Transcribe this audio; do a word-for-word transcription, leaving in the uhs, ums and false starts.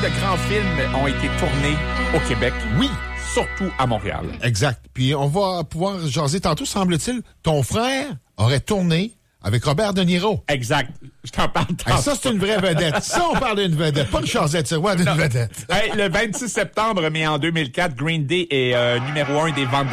de grands films ont été tournés au Québec. Oui. Surtout à Montréal. Exact. Puis on va pouvoir jaser tantôt, semble-t-il, ton frère aurait tourné avec Robert De Niro. Exact. Je t'en parle tantôt. Hey, ça, c'est une vraie vedette. Ça, on parle d'une vedette. Pas de Charles Sirois, d'une vedette. Hey, le vingt-six septembre, mais en deux mille quatre, Green Day est euh, numéro un des ventes